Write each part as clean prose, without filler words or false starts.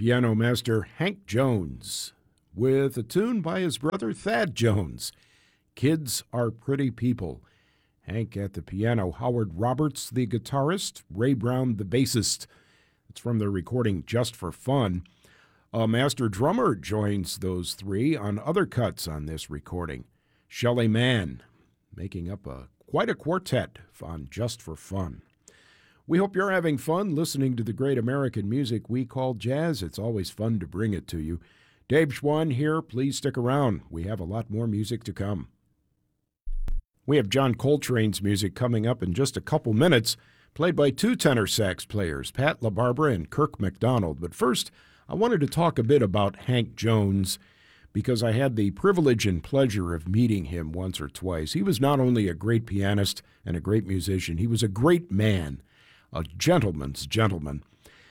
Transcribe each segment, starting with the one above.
piano master Hank Jones with a tune by his brother Thad Jones. Kids Are Pretty People. Hank at the piano, Howard Roberts the guitarist, Ray Brown the bassist. It's from their recording Just for Fun. A master drummer joins those three on other cuts on this recording. Shelly Manne, making up quite a quartet on Just for Fun. We hope you're having fun listening to the great American music we call jazz. It's always fun to bring it to you. Dave Schwann here. Please stick around. We have a lot more music to come. We have John Coltrane's music coming up in just a couple minutes, played by two tenor sax players, Pat LaBarbera and Kirk McDonald. But first, I wanted to talk a bit about Hank Jones, because I had the privilege and pleasure of meeting him once or twice. He was not only a great pianist and a great musician, he was a great man, a gentleman's gentleman.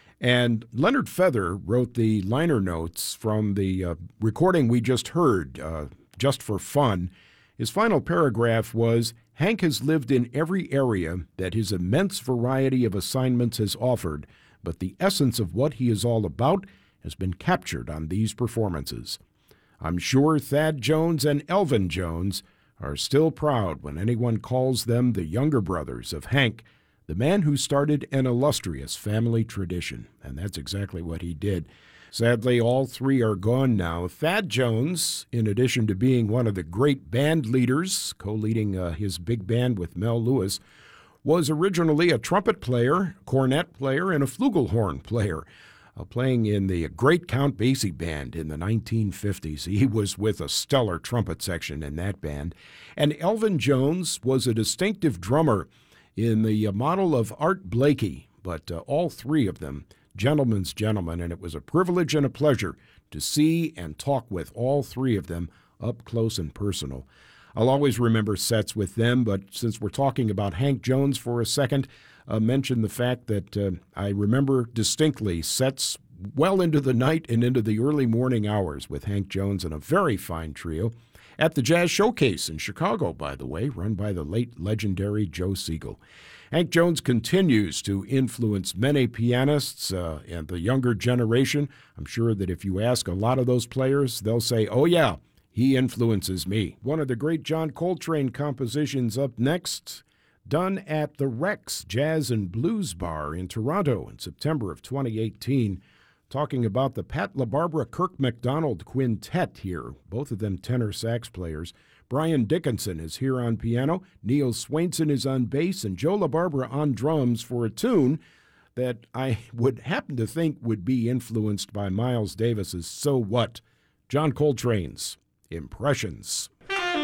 And Leonard Feather wrote the liner notes from the recording we just heard, Just for Fun. His final paragraph was, Hank has lived in every area that his immense variety of assignments has offered, but the essence of what he is all about has been captured on these performances. I'm sure Thad Jones and Elvin Jones are still proud when anyone calls them the younger brothers of Hank, the man who started an illustrious family tradition. And that's exactly what he did. Sadly, all three are gone now. Thad Jones, in addition to being one of the great band leaders, co-leading his big band with Mel Lewis, was originally a trumpet player, cornet player, and a flugelhorn player, playing in the great Count Basie band in the 1950s. He was with a stellar trumpet section in that band. And Elvin Jones was a distinctive drummer in the model of Art Blakey, but all three of them, gentlemen's gentlemen, and it was a privilege and a pleasure to see and talk with all three of them up close and personal. I'll always remember sets with them, but since we're talking about Hank Jones for a second, mention the fact that I remember distinctly sets well into the night and into the early morning hours with Hank Jones and a very fine trio at the Jazz Showcase in Chicago, by the way, run by the late legendary Joe Siegel. Hank Jones continues to influence many pianists and the younger generation. I'm sure that if you ask a lot of those players, they'll say, oh yeah, he influences me. One of the great John Coltrane compositions up next, done at the Rex Jazz and Blues Bar in Toronto in September of 2018. Talking about the Pat LaBarbera Kirk McDonald quintet here, both of them tenor sax players. Brian Dickinson is here on piano, Neil Swainson is on bass, and Joe LaBarbera on drums for a tune that I would happen to think would be influenced by Miles Davis's So What? John Coltrane's Impressions.